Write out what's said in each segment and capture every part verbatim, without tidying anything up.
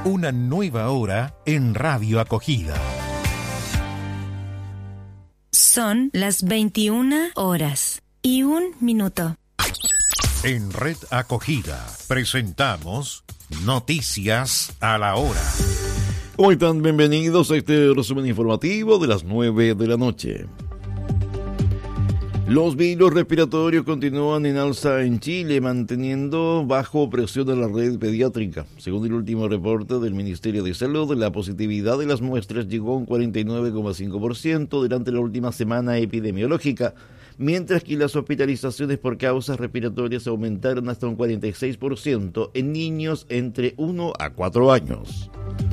Una nueva hora en Radio Acogida. Son las veintiuna horas y un minuto. En Red Acogida presentamos Noticias a la Hora. ¿Cómo están? Bienvenidos a este resumen informativo de las nueve de la noche. Los virus respiratorios continúan en alza en Chile, manteniendo bajo presión a la red pediátrica. Según el último reporte del Ministerio de Salud, la positividad de las muestras llegó a un cuarenta y nueve coma cinco por ciento durante la última semana epidemiológica, mientras que las hospitalizaciones por causas respiratorias aumentaron hasta un cuarenta y seis por ciento en niños entre uno a cuatro años.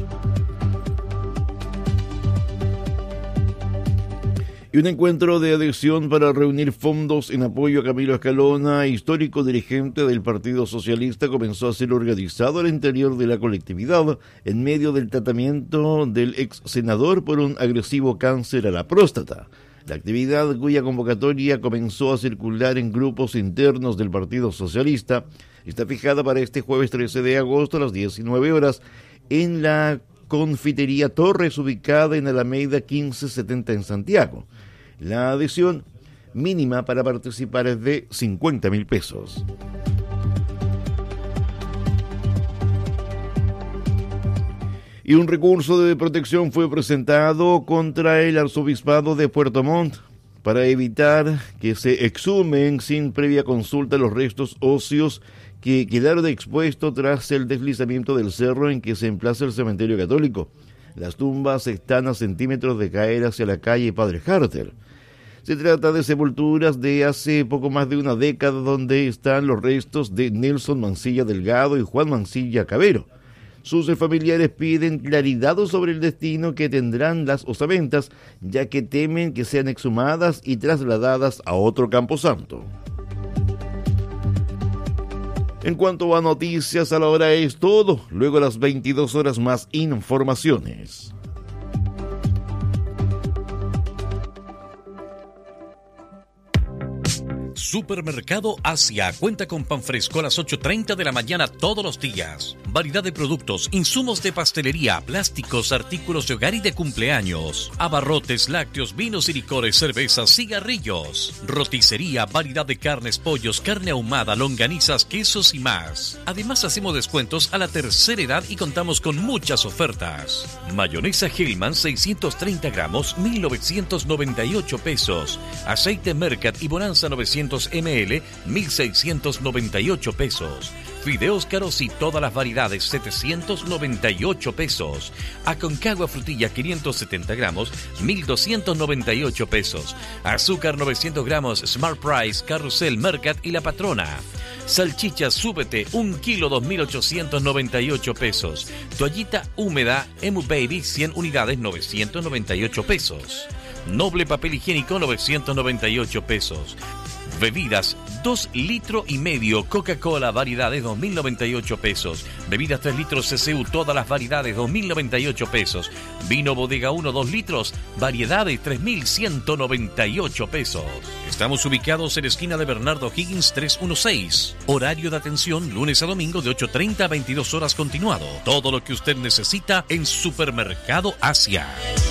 Y un encuentro de adhesión para reunir fondos en apoyo a Camilo Escalona, histórico dirigente del Partido Socialista, comenzó a ser organizado al interior de la colectividad en medio del tratamiento del ex senador por un agresivo cáncer a la próstata. La actividad, cuya convocatoria comenzó a circular en grupos internos del Partido Socialista, está fijada para este jueves trece de agosto a las diecinueve horas en la Confitería Torres, ubicada en Alameda quince setenta en Santiago. La adhesión mínima para participar es de cincuenta mil pesos. Y un recurso de protección fue presentado contra el arzobispado de Puerto Montt para evitar que se exhumen sin previa consulta los restos óseos que quedaron expuestos tras el deslizamiento del cerro en que se emplaza el cementerio católico. Las tumbas están a centímetros de caer hacia la calle Padre Harter. Se trata de sepulturas de hace poco más de una década donde están los restos de Nelson Mancilla Delgado y Juan Mancilla Cabero. Sus familiares piden claridad sobre el destino que tendrán las osamentas, ya que temen que sean exhumadas y trasladadas a otro camposanto. En cuanto a noticias a la hora es todo, luego a las veintidós horas más informaciones. Supermercado Asia cuenta con pan fresco a las ocho treinta de la mañana todos los días. Variedad de productos, insumos de pastelería, plásticos, artículos de hogar y de cumpleaños. Abarrotes, lácteos, vinos y licores, cervezas, cigarrillos. Roticería, variedad de carnes, pollos, carne ahumada, longanizas, quesos y más. Además hacemos descuentos a la tercera edad y contamos con muchas ofertas. Mayonesa Hellman seiscientos treinta gramos, mil novecientos noventa y ocho pesos. Aceite Mercat y Bonanza novecientos mililitros, mil seiscientos noventa y ocho pesos. Fideos caros y todas las variedades, setecientos noventa y ocho pesos. Aconcagua frutilla quinientos setenta gramos, mil doscientos noventa y ocho pesos. Azúcar novecientos gramos, Smart Price, Carrusel, Mercat y La Patrona. Salchicha Súbete, un kilo, dos mil ochocientos noventa y ocho pesos. Toallita húmeda, Emu Baby, cien unidades, novecientos noventa y ocho pesos. Noble papel higiénico, novecientos noventa y ocho pesos. Bebidas, dos litros y medio, Coca-Cola, variedades, dos mil noventa y ocho pesos. Bebidas tres litros C C U, todas las variedades, dos mil noventa y ocho pesos. Vino Bodega uno, dos litros, variedades, tres mil ciento noventa y ocho pesos. Estamos ubicados en la esquina de Bernardo Higgins trescientos dieciséis. Horario de atención, lunes a domingo de ocho treinta a veintidós horas continuado. Todo lo que usted necesita en Supermercado Asia.